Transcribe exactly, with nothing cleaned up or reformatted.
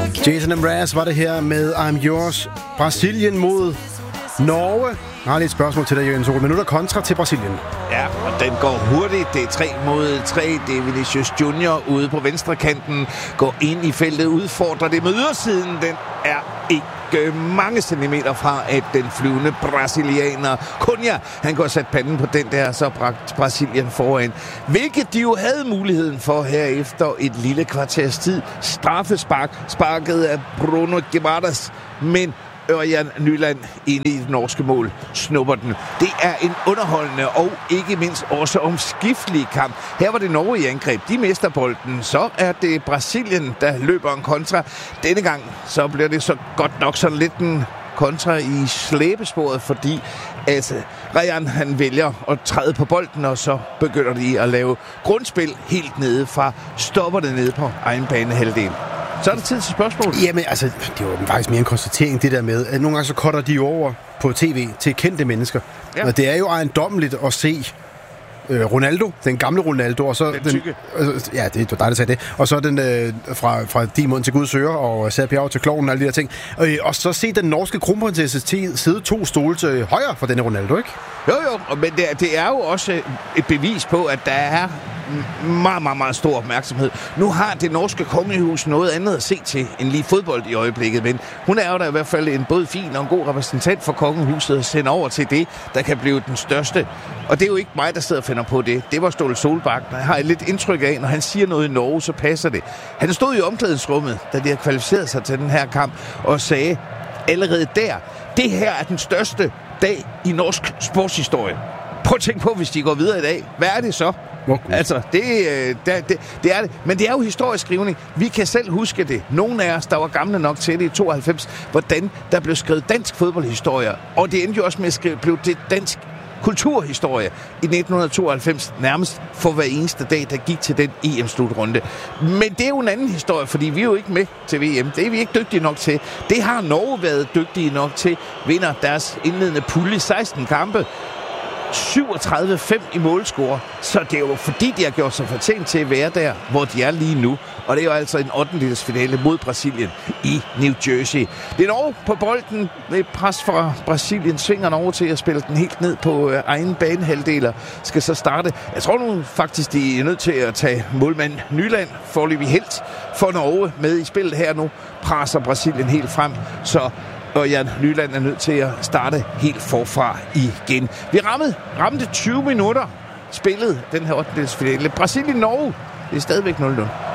Jason Mraz var det her med I'm Yours. Brasilien mod Norge. Jeg har lige et spørgsmål til dig, Jørgen Sol. Minutter kontra til Brasilien. Ja, og den går hurtigt. Det er tre mod tre. Det er Vinicius Junior ude på venstre kanten. Går ind i feltet, udfordrer det med ydersiden. Den er ikke mange centimeter fra, at den flyvende brasilianer Cunha, han går sat panden på den der, så bragt Brasilien foran. Hvilket de jo havde muligheden for her efter et lille kvarters tid. Straffespark, sparket af Bruno Guimaraes, men Ørjan Nyland inde i det norske mål snupper den. Det er en underholdende og ikke mindst også omskiftelig kamp. Her var det Norge i angreb. De mister bolden. Så er det Brasilien, der løber en kontra. Denne gang så bliver det så godt nok sådan lidt en kontra i slæbesporet, fordi altså, Ryan han vælger at træde på bolden, og så begynder de at lave grundspil helt nede fra, stopper det nede på egen banehalvdel. Så er det tid til spørgsmål. Jamen, altså, det var faktisk mere en konstatering, det der med, at nogle gange så cutter de over på tv til kendte mennesker. Ja. Og det er jo ejendommeligt at se øh, Ronaldo, den gamle Ronaldo, og så den, den øh, ja, det var dig, der sagde det. Og så den øh, fra, fra din mund til Guds øre, og Serpiao til kloven og alle de der ting. Øh, og så se den norske kronprinsesse sidde to stole til højre for denne Ronaldo, ikke? Jo, jo, men det, det er jo også et bevis på, at der er meget, meget, meget stor opmærksomhed. Nu har det norske kongehus noget andet at se til end lige fodbold i øjeblikket, men hun er jo da i hvert fald en både fin og en god repræsentant for kongehuset at sende over til det, der kan blive den største. Og det er jo ikke mig, der sidder og finder på det. Det var Ståle Solbakken. Jeg har et lidt indtryk af, når han siger noget i Norge, så passer det. Han stod i omklædningsrummet, da de havde kvalificeret sig til den her kamp, og sagde allerede der, det her er den største dag i norsk sportshistorie. Prøv at tænke på, hvis de går videre i dag. Hvad er det så? Okay. Altså, det, det, det, det er det. Men det er jo historisk skrivning. Vi kan selv huske det. Nogle af os, der var gamle nok til det i tooghalvfems, hvordan der blev skrevet dansk fodboldhistorie. Og det endte jo også med at skrive, blev det dansk kulturhistorie i nitten tooghalvfems, nærmest for hver eneste dag, der gik til den E M-slutrunde. Men det er jo en anden historie, fordi vi er jo ikke med til V M. Det er vi ikke dygtige nok til. Det har Norge været dygtige nok til. Vinder deres indledende pulje seksten kampe. syvogtredive fem i målscore, så det er jo fordi, de har gjort sig fortjent til at være der, hvor de er lige nu. Og det er jo altså en ottendedelsfinale mod Brasilien i New Jersey. Det er Norge på bolden med pres fra Brasilien. Svinger over til at spille den helt ned på øh, egen banehalvdeler. Skal så starte. Jeg tror nu faktisk, de er nødt til at tage målmand Nyland, foreløbig helt, for Norge med i spillet her nu. Presser Brasilien helt frem, så og Jan Nyland er nødt til at starte helt forfra igen. Vi rammede, ramte tyve minutter spillet den her ottendedelsfinale. Brasilien-Norge, det er stadigvæk nul nul.